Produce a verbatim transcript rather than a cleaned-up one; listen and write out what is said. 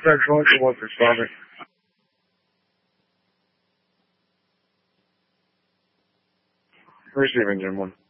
再说给我只刷呗。Receive in German.